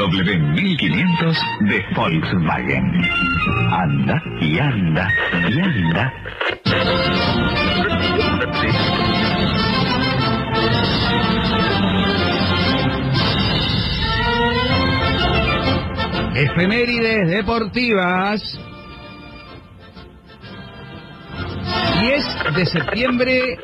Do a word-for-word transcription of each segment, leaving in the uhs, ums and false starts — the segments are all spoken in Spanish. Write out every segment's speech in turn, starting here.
W mil quinientos de Volkswagen. Anda y anda y anda. Efemérides deportivas. diez de septiembre.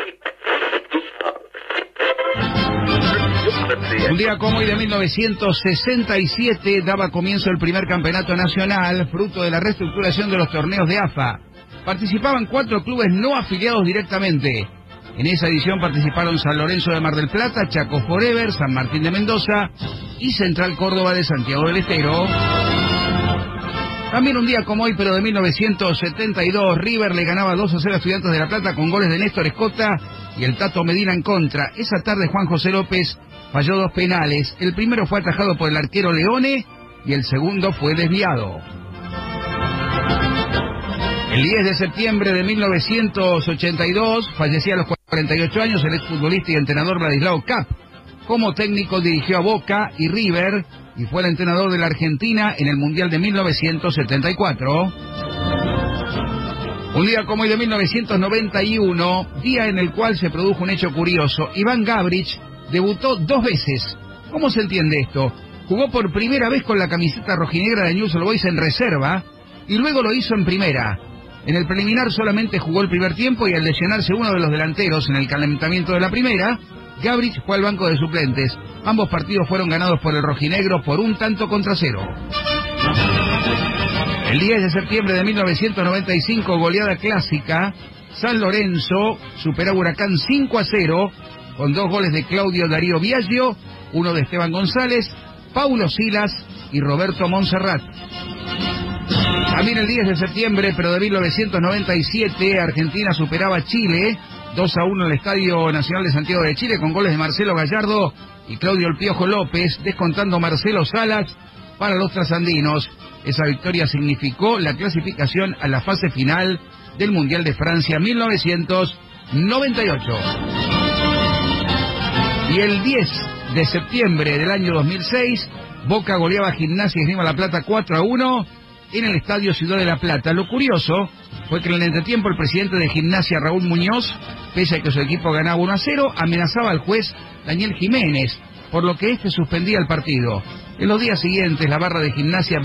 Un día como hoy de mil novecientos sesenta y siete daba comienzo el primer campeonato nacional, fruto de la reestructuración de los torneos de A F A. Participaban cuatro clubes no afiliados directamente. En esa edición participaron San Lorenzo de Mar del Plata, Chaco Forever, San Martín de Mendoza y Central Córdoba de Santiago del Estero. También un día como hoy, pero de mil novecientos setenta y dos, River le ganaba dos a cero a Estudiantes de La Plata con goles de Néstor Escota y el Tato Medina en contra. Esa tarde Juan José López falló dos penales. El primero fue atajado por el arquero Leone y el segundo fue desviado. El diez de septiembre de mil novecientos ochenta y dos fallecía a los cuarenta y ocho años el exfutbolista y entrenador Vladislao Cap. Como técnico dirigió a Boca y River y fue el entrenador de la Argentina en el Mundial de mil novecientos setenta y cuatro. Un día como hoy de mil novecientos noventa y uno, día en el cual se produjo un hecho curioso. Iván Gabrich debutó dos veces. ¿Cómo se entiende esto? Jugó por primera vez con la camiseta rojinegra de Newell's Old Boys en reserva y luego lo hizo en primera. En el preliminar solamente jugó el primer tiempo y al lesionarse uno de los delanteros en el calentamiento de la primera, Gabrich fue al banco de suplentes. Ambos partidos fueron ganados por el rojinegro por un tanto contra cero. El diez de septiembre de mil novecientos noventa y cinco, goleada clásica, San Lorenzo superó a Huracán cinco a cero con dos goles de Claudio Darío Biagio, uno de Esteban González, Paulo Silas y Roberto Monserrat. También el diez de septiembre, pero de mil novecientos noventa y siete, Argentina superaba a Chile dos a uno en el Estadio Nacional de Santiago de Chile con goles de Marcelo Gallardo y Claudio El Piojo López, descontando Marcelo Salas para los trasandinos. Esa victoria significó la clasificación a la fase final del Mundial de Francia mil novecientos noventa y ocho. Y el diez de septiembre del año dos mil seis, Boca goleaba a Gimnasia y Esgrima La Plata cuatro a uno en el Estadio Ciudad de La Plata. Lo curioso fue que en el entretiempo el presidente de Gimnasia, Raúl Muñoz, pese a que su equipo ganaba uno a cero, amenazaba al juez Daniel Jiménez, por lo que este suspendía el partido. En los días siguientes, la barra de Gimnasia